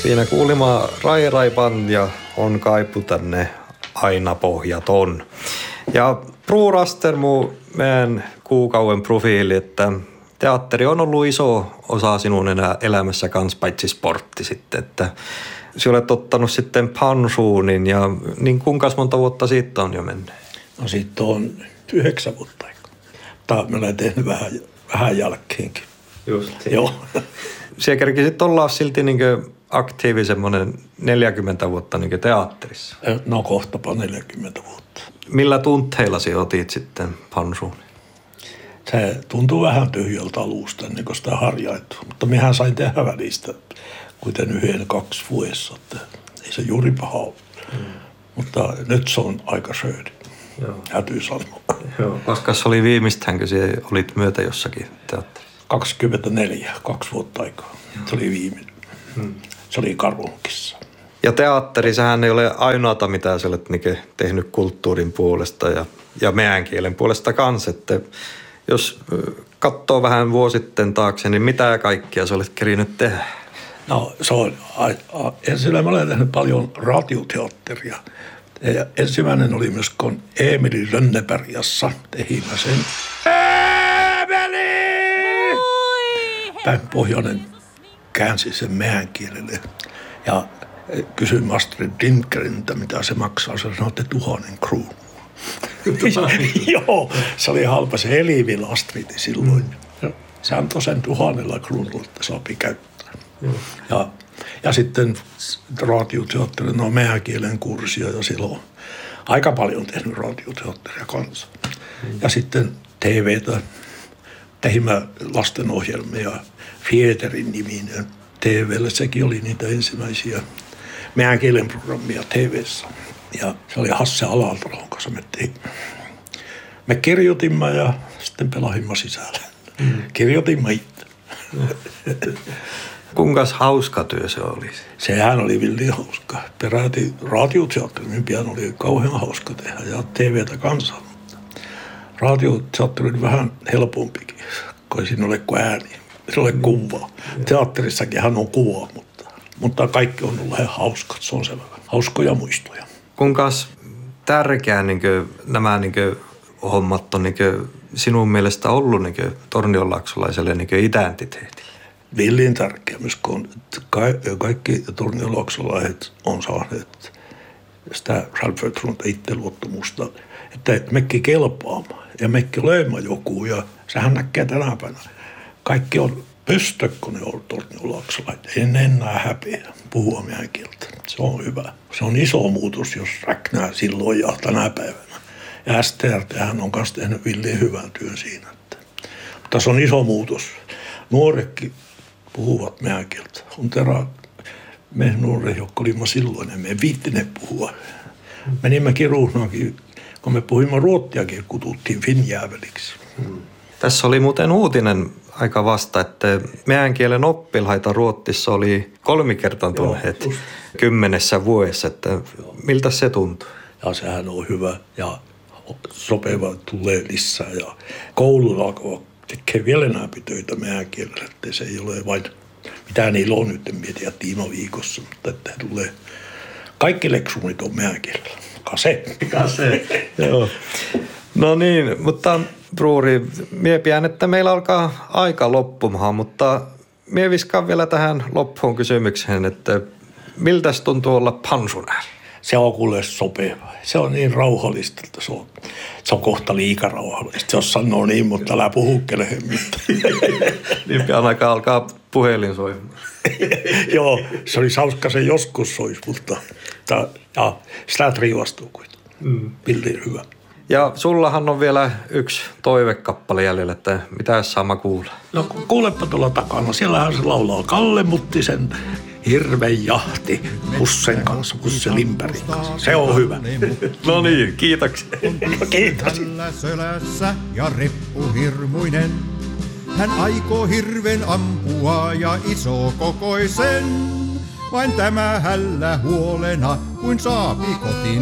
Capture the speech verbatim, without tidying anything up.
Siinä kuulimaa Rai Rai Band ja On kaipu tänne aina pohjaton. Ja Pru Rastermu, meidän kuukauden profiili, että teatteri on ollut iso osa sinun enää elämässä kans, paitsi sportti sitten, että sinä olet ottanut sitten pensuunin ja niin kuinka monta vuotta siitä on jo mennyt? No siitä on yhdeksän vuotta aikaa. Mutta mä olen tehnyt vähän, vähän jälkeenkin. Just. Joo. Siellä kerkisit olla silti niin aktiivi semmoinen neljäkymmentä vuotta niin teatterissa. No kohtapa neljäkymmentä vuotta. Millä tunteilla sinä otit sitten pensuunin? Se tuntuu vähän tyhjältä alusta ennen kuin sitä harjaittu. Mutta mehän sain tehdä välistä kuten yhden kaksi vuodessa. Että ei se juuri paha ole. Mm. Mutta nyt se on aika söödi. Hätyy sanoa. Joo. Koska se oli viimeistään, kun sinä olit myötä jossakin teatterissa? kaksikymmentäneljä, kaksi vuotta aikaa. Joo. Se oli viimeinen. Hmm. Se oli Karunkissa. Ja teatteri, sehän ei ole ainoata, mitä sä olet tehnyt kulttuurin puolesta ja, ja meidän kielen puolesta kanssa. Että jos katsoo vähän vuositten taakse, niin mitä kaikkia sä olet kerinyt tehdä? No se on, ensin mä olen tehnyt paljon radioteatteria. Ja ensimmäinen oli myös, kun Emeli Rönnebergassa tehimme sen. Emeli! Päin Pohjoinen käänsi sen meidän kielelle ja kysyin Astrid Lindgreniltä, mitä se maksaa. Se sanoi, että tuhannen kruunua. Joo, se oli halpa se Elivil Astridi silloin. Mm. Se antoi sen tuhannella kruunulla, että saapi käyttää. Mm. Ja, ja sitten radioteatteri, no meidän kielen kurssia ja silloin aika paljon tehnyt radioteatteria kanssa. Mm. Ja sitten T V:tä. Tehimme lastenohjelmia, Fieterin niminen T V:lle. Sekin oli niitä ensimmäisiä meidän kielen programmia T V:ssä. Ja se oli Hasse Alantalon kanssa me teimme. Me kirjoitimme ja sitten pelahimme sisällä. Mm. Kirjoitimme itse. Mm. Kuinka hauska työ se oli? Sehän oli villi hauska. Peräti radioteatterin pian oli kauhean hauska tehdä ja T V:tä kanssa. Radioteatteri oli vähän helpompikin, kun ei siinä ole kuin ääni, ei ole kuvaa. Teatterissakinhan on kuva, mutta, mutta kaikki on ollut ihan hauskat, se on sellainen hauskoja muistoja. Kuinka tärkeää niin kuin, nämä niin kuin, hommat on niin kuin, sinun mielestä ollut niin kuin, tornionlaksolaiselle niin kuin identiteetille? Villin tärkeä myös, kun kaikki tornionlaksolaiset on saaneet sitä självförtroende itseluottamusta, että mekki kelpaamaan ja mekki löymä joku ja sehän näkee tänä päivänä. Kaikki on pystö, kun ne on tornionlaksolaita. Ei enää häpeä puhua meidän kieltä. Se on hyvä. Se on iso muutos, jos räknää silloin ja tänä päivänä. Ja S T R T:hän on myös tehnyt villiin hyvän työn siinä. Mutta se on iso muutos. Nuoretkin puhuvat meidän kieltä. On terä, me nuoret, jotka olimme silloin, emme viittine puhua. Menimme Kiruunaankin, kun me puhuimme ruottiakin, kututtiin finjääveliksi. Hmm. Tässä oli muuten uutinen aika vasta, että meidän kielen oppilaita Ruotsissa oli kolmikertaantuneet kymmenessä vuodessa. Että miltä se tuntuu? Ja sehän on hyvä ja sopeva tulee lisää. Ja koululla alkoi tekee vielä enää töitä meidän kielellä, että se ei ole vain, mitä niillä on nyt, en mietiä tiima viikossa, mutta että tulee kaikki leksuunit on meidän kielellä. Kase. Kase. Joo. No niin, mutta Pruuri, mie pian, että meillä alkaa aika loppumaan, mutta mie viskaan vielä tähän loppuun kysymykseen, että miltäs tuntuu olla pensionääri? Se on kuule sopeva. Se on niin rauhallista, että se on, se on kohta liika rauhallista. Jos sanoo niin, mutta älä puhukkele hemmistä. Niin pian aika alkaa puhelin soimaan. Joo, se oli hauska se joskus sois, mutta ta, ja, sitä riivastuu kuitenkin. Mm. Pilliin hyvä. Ja sullahan on vielä yksi toivekappale jäljellä, että mitä saa kuulla? No kuulepa tuolla takana. Siellähän se laulaa Kalle Muttisen Hirven jahti Mussen kanssa, Musse Lindbergin kanssa. Se on hyvä. No niin, kiitoksia. Kiitos. Sölässä ja reppuhirmuinen. Hän aikoo hirven ampua ja iso kokoisen. Vain tämä hällä huolena, kuin saapi kotiin